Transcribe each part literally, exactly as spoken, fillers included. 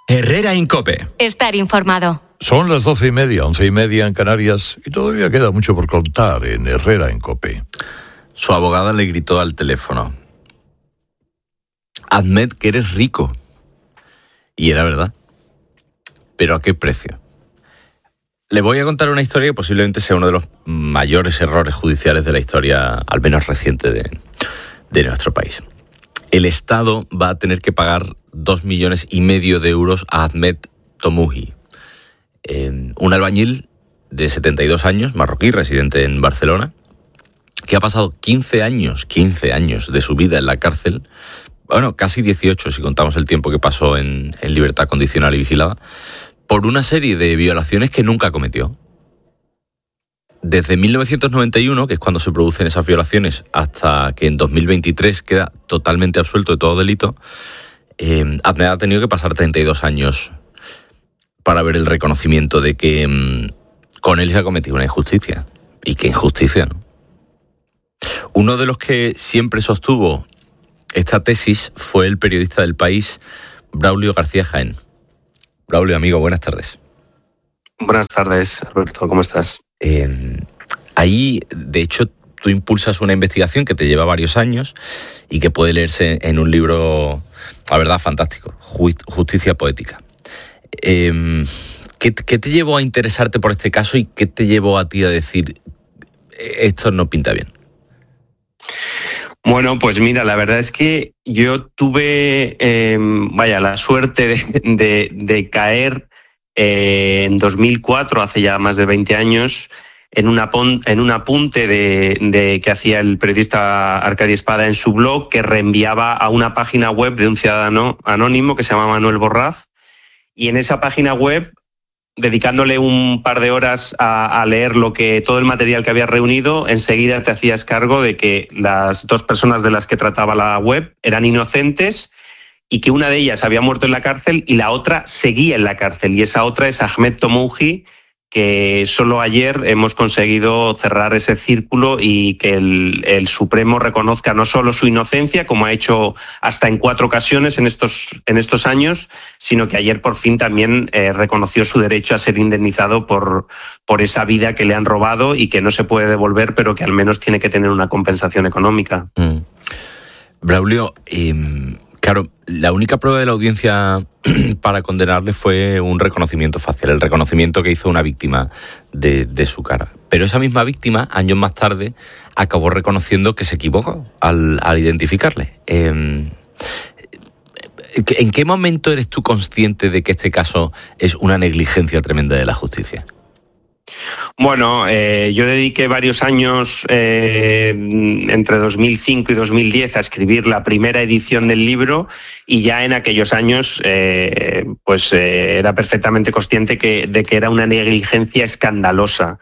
Herrera Incope. Estar informado. Son las doce y media, once y media en Canarias y todavía queda mucho por contar en Herrera Incope. Su abogada le gritó al teléfono: Ahmed, que eres rico. Y era verdad. ¿Pero a qué precio? Le voy a contar una historia que posiblemente sea uno de los mayores errores judiciales de la historia, al menos reciente, de, de nuestro país. El Estado va a tener que pagar dos millones y medio de euros a Ahmed Tomouhi, eh, un albañil de setenta y dos años, marroquí, residente en Barcelona, que ha pasado quince años, quince años de su vida en la cárcel, bueno, casi dieciocho si contamos el tiempo que pasó en, en libertad condicional y vigilada, por una serie de violaciones que nunca cometió. Desde mil novecientos noventa y uno, que es cuando se producen esas violaciones, hasta que en dos mil veintitrés queda totalmente absuelto de todo delito, eh, Ahmed ha tenido que pasar treinta y dos años para ver el reconocimiento de que eh, con él se ha cometido una injusticia. Y qué injusticia, ¿no? Uno de los que siempre sostuvo esta tesis fue el periodista del País, Braulio García Jaén. Braulio, amigo, buenas tardes. Buenas tardes, Alberto, ¿cómo estás? Eh, ahí, de hecho, tú impulsas una investigación que te lleva varios años y que puede leerse en un libro, la verdad, fantástico, Justicia Poética. Eh, ¿qué, ¿Qué te llevó a interesarte por este caso y qué te llevó a ti a decir esto no pinta bien? Bueno, pues mira, la verdad es que yo tuve, eh, vaya, la suerte de, de, de caer eh, en dos mil cuatro, hace ya más de veinte años, en, una pon, en un apunte de, de que hacía el periodista Arcadi Espada en su blog, que reenviaba a una página web de un ciudadano anónimo que se llama Manuel Borraz, y en esa página web, dedicándole un par de horas a, a leer lo que todo el material que había reunido, enseguida te hacías cargo de que las dos personas de las que trataba la web eran inocentes y que una de ellas había muerto en la cárcel y la otra seguía en la cárcel. Y esa otra es Ahmed Tomouhi, que solo ayer hemos conseguido cerrar ese círculo y que el, el Supremo reconozca no solo su inocencia, como ha hecho hasta en cuatro ocasiones en estos, en estos años, sino que ayer por fin también eh, reconoció su derecho a ser indemnizado por, por esa vida que le han robado y que no se puede devolver, pero que al menos tiene que tener una compensación económica. Mm. Braulio, eh, claro, la única prueba de la audiencia para condenarle fue un reconocimiento facial, el reconocimiento que hizo una víctima de, de su cara. Pero esa misma víctima, años más tarde, acabó reconociendo que se equivocó al, al identificarle. Eh, ¿En qué momento eres tú consciente de que este caso es una negligencia tremenda de la justicia? Bueno, eh, yo dediqué varios años, eh, entre dos mil cinco y dos mil diez, a escribir la primera edición del libro y ya en aquellos años eh, pues eh, era perfectamente consciente que, de que era una negligencia escandalosa.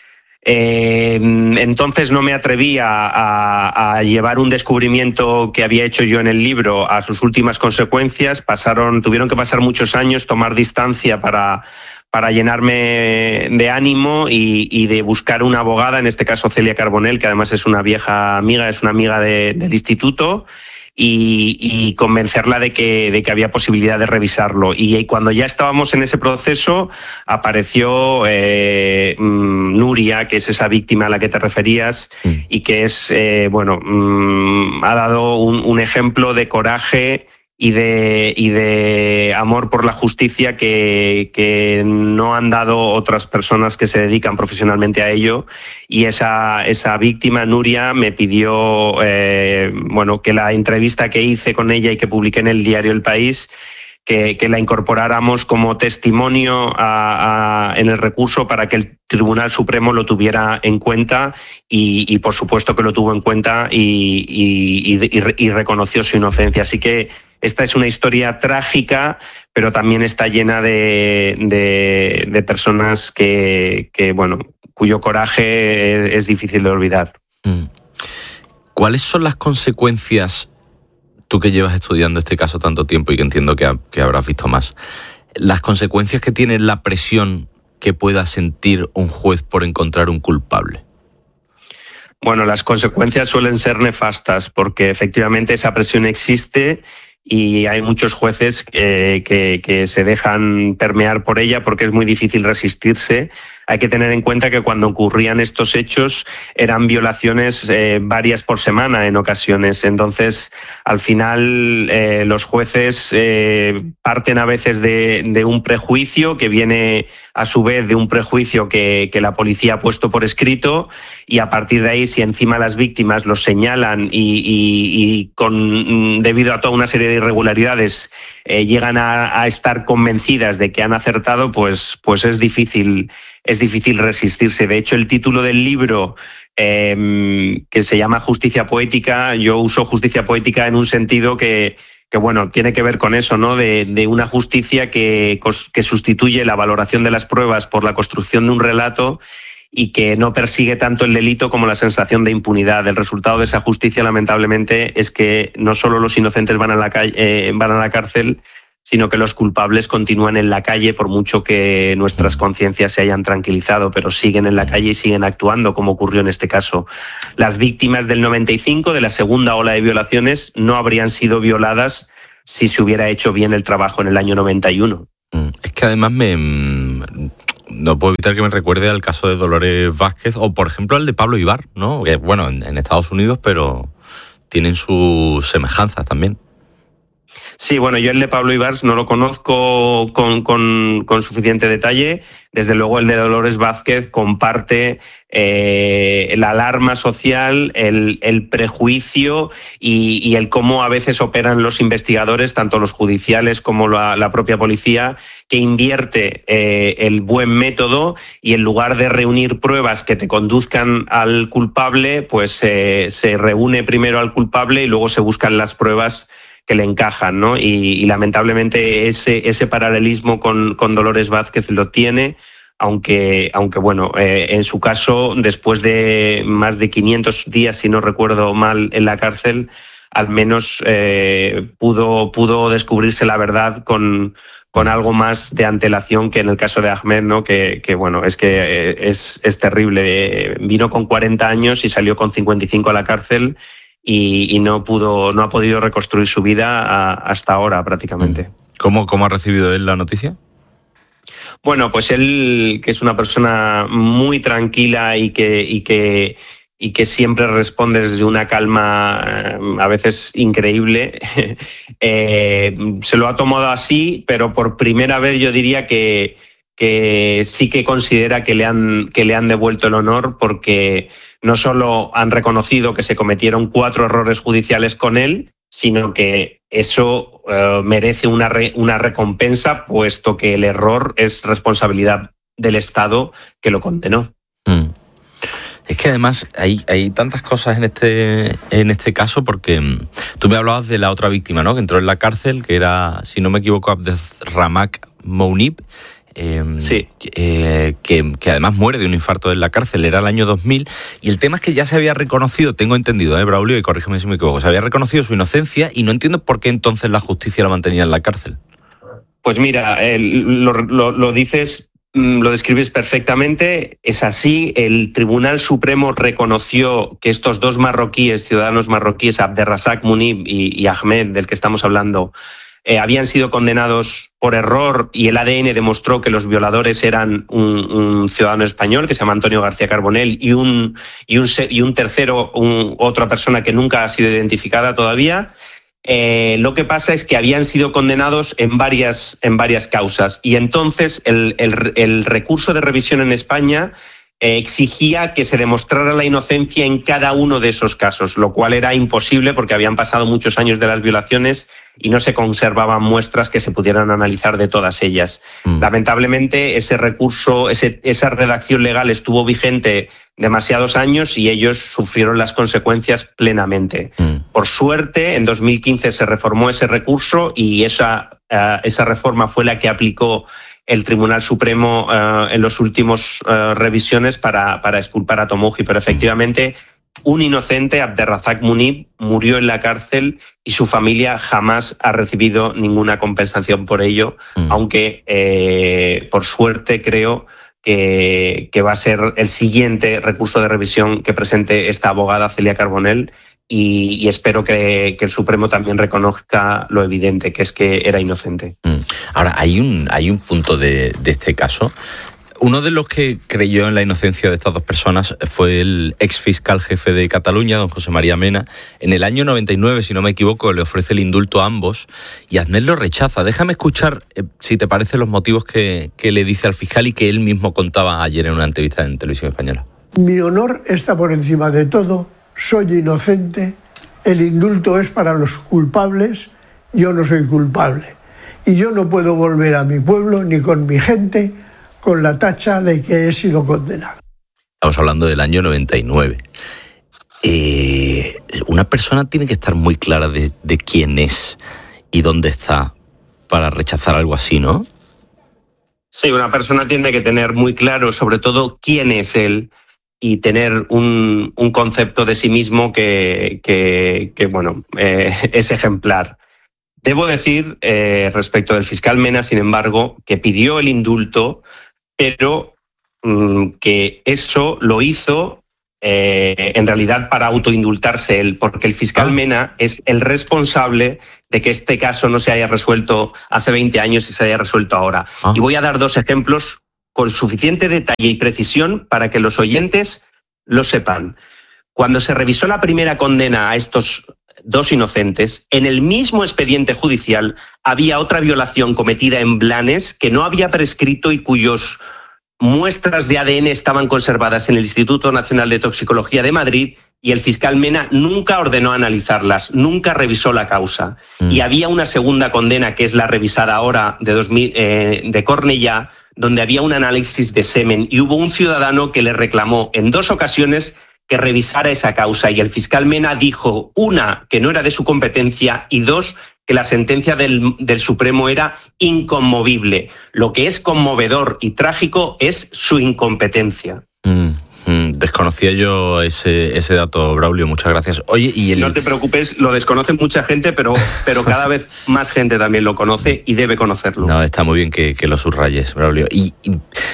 Eh, entonces no me atreví a, a, a llevar un descubrimiento que había hecho yo en el libro a sus últimas consecuencias. Pasaron, tuvieron que pasar muchos años, tomar distancia para... para llenarme de ánimo y, y de buscar una abogada, en este caso Celia Carbonell, que además es una vieja amiga, es una amiga de, del instituto, y, y convencerla de que, de que había posibilidad de revisarlo. Y, y cuando ya estábamos en ese proceso, apareció eh, Nuria, que es esa víctima a la que te referías, mm. y que es, eh, bueno, mm, ha dado un, un ejemplo de coraje y de, y de amor por la justicia que, que no han dado otras personas que se dedican profesionalmente a ello. Y esa, esa víctima, Nuria, me pidió eh, bueno, que la entrevista que hice con ella y que publiqué en el diario El País, que, que la incorporáramos como testimonio a, a, en el recurso para que el Tribunal Supremo lo tuviera en cuenta y, y por supuesto que lo tuvo en cuenta y, y, y, y reconoció su inocencia. Así que esta es una historia trágica, pero también está llena de, de, de personas que, que, bueno, cuyo coraje es, es difícil de olvidar. ¿Cuáles son las consecuencias, tú que llevas estudiando este caso tanto tiempo y que entiendo que, ha, que habrás visto más, las consecuencias que tiene la presión que pueda sentir un juez por encontrar un culpable? Bueno, las consecuencias suelen ser nefastas porque efectivamente esa presión existe y hay muchos jueces eh, que, que se dejan permear por ella porque es muy difícil resistirse. Hay que tener en cuenta que cuando ocurrían estos hechos eran violaciones eh, varias por semana en ocasiones. Entonces, al final, eh, los jueces eh, parten a veces de, de un prejuicio que viene a su vez de un prejuicio que, que la policía ha puesto por escrito, y a partir de ahí, si encima las víctimas los señalan y, y, y con, debido a toda una serie de irregularidades eh, llegan a, a estar convencidas de que han acertado, pues, pues es difícil es difícil resistirse. De hecho, el título del libro, eh, que se llama Justicia Poética, yo uso justicia poética en un sentido que, que bueno, tiene que ver con eso, ¿no? De, de una justicia que, que sustituye la valoración de las pruebas por la construcción de un relato y que no persigue tanto el delito como la sensación de impunidad. El resultado de esa justicia, lamentablemente, es que no solo los inocentes van a la calle, eh, van a la cárcel, sino que los culpables continúan en la calle por mucho que nuestras conciencias se hayan tranquilizado, pero siguen en la calle y siguen actuando, como ocurrió en este caso. Las víctimas del noventa y cinco, de la segunda ola de violaciones, no habrían sido violadas si se hubiera hecho bien el trabajo en el año noventa y uno. Es que además me... no puedo evitar que me recuerde al caso de Dolores Vázquez o, por ejemplo, al de Pablo Ibar, ¿no? Que, bueno, en, en Estados Unidos, pero tienen sus semejanzas también. Sí, bueno, yo el de Pablo Ibar no lo conozco con, con, con suficiente detalle. Desde luego el de Dolores Vázquez comparte eh, la alarma social, el, el prejuicio y, y el cómo a veces operan los investigadores, tanto los judiciales como la, la propia policía, que invierte eh, el buen método y en lugar de reunir pruebas que te conduzcan al culpable, pues eh, se reúne primero al culpable y luego se buscan las pruebas que le encajan, ¿no? Y, y lamentablemente ese, ese paralelismo con, con Dolores Vázquez lo tiene, aunque, aunque bueno, eh, en su caso, después de más de quinientos días, si no recuerdo mal, en la cárcel, al menos eh, pudo, pudo descubrirse la verdad con, con algo más de antelación que en el caso de Ahmed, ¿no? Que, que bueno, es que eh, es, es terrible. Eh, vino con cuarenta años y salió con cincuenta y cinco a la cárcel. Y, y no pudo, no ha podido reconstruir su vida a, hasta ahora prácticamente. ¿Cómo, cómo ha recibido él la noticia? Bueno, pues él, que es una persona muy tranquila y que, y que, y que siempre responde desde una calma a veces increíble, eh, se lo ha tomado así, pero por primera vez yo diría que, que sí que considera que le han, que le han devuelto el honor, porque no solo han reconocido que se cometieron cuatro errores judiciales con él, sino que eso eh, merece una, re, una recompensa, puesto que el error es responsabilidad del Estado que lo condenó. Mm. Es que además hay, hay tantas cosas en este, en este caso, porque tú me hablabas de la otra víctima, ¿no? Que entró en la cárcel, que era, si no me equivoco, Abderramak Mounib. Eh, sí. eh, que, que además muere de un infarto en la cárcel, era el año dos mil, y el tema es que ya se había reconocido, tengo entendido, ¿eh, Braulio? Y corrígeme si me equivoco, se había reconocido su inocencia y no entiendo por qué entonces la justicia la mantenía en la cárcel. Pues mira, eh, lo, lo, lo dices, lo describes perfectamente, es así. El Tribunal Supremo reconoció que estos dos marroquíes, ciudadanos marroquíes, Abderrazak Mounib y, y Ahmed, del que estamos hablando, Eh, habían sido condenados por error, y el A D N demostró que los violadores eran un, un ciudadano español que se llama Antonio García Carbonell y un, y un, y un tercero, un, otra persona que nunca ha sido identificada todavía. Eh, lo que pasa es que habían sido condenados en varias, en varias causas, y entonces el, el, el recurso de revisión en España Eh, exigía que se demostrara la inocencia en cada uno de esos casos, lo cual era imposible porque habían pasado muchos años de las violaciones y no se conservaban muestras que se pudieran analizar de todas ellas. Mm. Lamentablemente, ese recurso, ese, esa redacción legal estuvo vigente demasiados años y ellos sufrieron las consecuencias plenamente. Mm. Por suerte, en dos mil quince se reformó ese recurso y esa, uh, esa reforma fue la que aplicó el Tribunal Supremo uh, en los últimos uh, revisiones para, para exculpar a Tomuji, pero efectivamente un inocente, Abderrazak Mounib, murió en la cárcel y su familia jamás ha recibido ninguna compensación por ello, mm. aunque eh, por suerte creo que, que va a ser el siguiente recurso de revisión que presente esta abogada Celia Carbonell, y, y espero que, que el Supremo también reconozca lo evidente, que es que era inocente. Ahora, hay un, hay un punto de, de este caso. Uno de los que creyó en la inocencia de estas dos personas fue el ex fiscal jefe de Cataluña, don José María Mena. En el año noventa y nueve, si no me equivoco, le ofrece el indulto a ambos y Aznar lo rechaza. Déjame escuchar, eh, si te parece, los motivos que, que le dice al fiscal y que él mismo contaba ayer en una entrevista en Televisión Española. Mi honor está por encima de todo, soy inocente, el indulto es para los culpables, yo no soy culpable. Y yo no puedo volver a mi pueblo ni con mi gente con la tacha de que he sido condenado. Estamos hablando del año noventa y nueve. Eh, una persona tiene que estar muy clara de, de quién es y dónde está para rechazar algo así, ¿no? Sí, una persona tiene que tener muy claro, sobre todo, quién es él y tener un, un concepto de sí mismo que, que, que bueno, eh, es ejemplar. Debo decir, eh, respecto del fiscal Mena, sin embargo, que pidió el indulto, pero mmm, que eso lo hizo eh, en realidad para autoindultarse él, porque el fiscal ah. Mena es el responsable de que este caso no se haya resuelto hace veinte años y se haya resuelto ahora. Ah. Y voy a dar dos ejemplos con suficiente detalle y precisión para que los oyentes lo sepan. Cuando se revisó la primera condena a estos dos inocentes, en el mismo expediente judicial había otra violación cometida en Blanes que no había prescrito y cuyos muestras de A D N estaban conservadas en el Instituto Nacional de Toxicología de Madrid y el fiscal Mena nunca ordenó analizarlas, nunca revisó la causa. Mm. Y había una segunda condena, que es la revisada ahora de, dos mil, eh, de Cornellá, donde había un análisis de semen y hubo un ciudadano que le reclamó en dos ocasiones que revisara esa causa y el fiscal Mena dijo, una, que no era de su competencia y dos, que la sentencia del, del Supremo era inconmovible. Lo que es conmovedor y trágico es su incompetencia. Mm, mm, desconocía yo ese, ese dato, Braulio, muchas gracias. Oye, y el... No te preocupes, lo desconoce mucha gente, pero, pero cada vez más gente también lo conoce y debe conocerlo. No, está muy bien que, que lo subrayes, Braulio. Y, y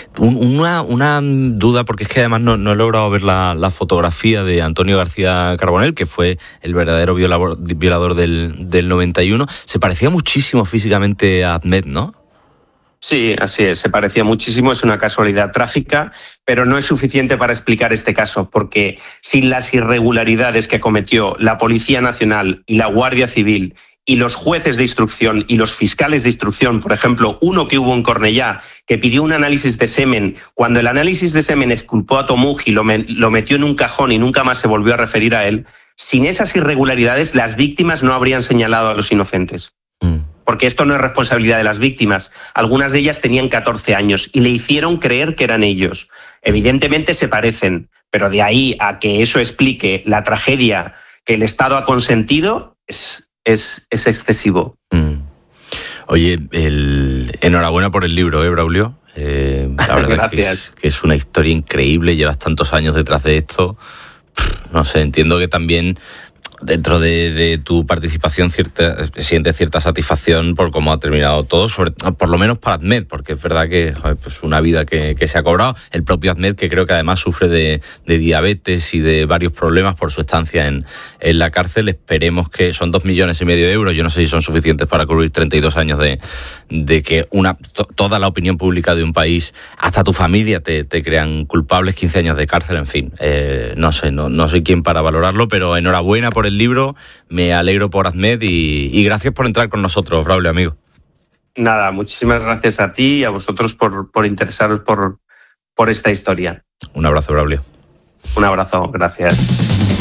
una, una duda, porque es que además no, no he logrado ver la, la fotografía de Antonio García Carbonell, que fue el verdadero violador, violador del, del noventa y uno. Se parecía muchísimo físicamente a Ahmed, ¿no? Sí, así es, se parecía muchísimo, es una casualidad trágica, pero no es suficiente para explicar este caso, porque sin las irregularidades que cometió la Policía Nacional y la Guardia Civil y los jueces de instrucción y los fiscales de instrucción, por ejemplo, uno que hubo en Cornellá, que pidió un análisis de semen, cuando el análisis de semen exculpó a Tomuji, lo, me, lo metió en un cajón y nunca más se volvió a referir a él, sin esas irregularidades las víctimas no habrían señalado a los inocentes. Mm. Porque esto no es responsabilidad de las víctimas. Algunas de ellas tenían catorce años y le hicieron creer que eran ellos. Evidentemente se parecen, pero de ahí a que eso explique la tragedia que el Estado ha consentido es, es, es excesivo. Mm. Oye, el... enhorabuena por el libro, ¿eh, Braulio? Eh, la verdad que es, que es una historia increíble, llevas tantos años detrás de esto. No sé, entiendo que también dentro de, de tu participación cierta, sientes cierta satisfacción por cómo ha terminado todo, sobre, por lo menos para Ahmed, porque es verdad que joder, pues una vida que, que se ha cobrado. El propio Ahmed, que creo que además sufre de, de diabetes y de varios problemas por su estancia en, en la cárcel. Esperemos que son dos millones y medio de euros. Yo no sé si son suficientes para cubrir treinta y dos años de, de que una to, toda la opinión pública de un país, hasta tu familia, te, te crean culpables, quince años de cárcel, en fin. Eh, no sé, no, no soy quien para valorarlo, pero enhorabuena por el libro, me alegro por Ahmed y, y gracias por entrar con nosotros, Braulio, amigo. Nada, muchísimas gracias a ti y a vosotros por, por interesaros por, por esta historia. Un abrazo, Braulio. Un abrazo, gracias.